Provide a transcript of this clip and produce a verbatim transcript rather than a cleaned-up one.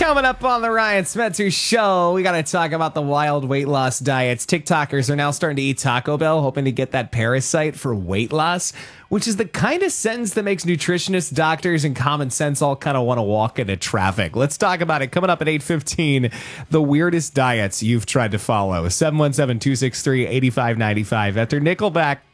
Coming up on the Ryan Smetzer Show, we got to talk about the wild weight loss diets. TikTokers are now starting to eat Taco Bell, hoping to get that parasite for weight loss, which is the kind of sentence that makes nutritionists, doctors, and common sense all kind of want to walk into traffic. Let's talk about it. Coming up at eight fifteen, the weirdest diets you've tried to follow. seven one seven, two six three, eight five nine five. After Nickelback.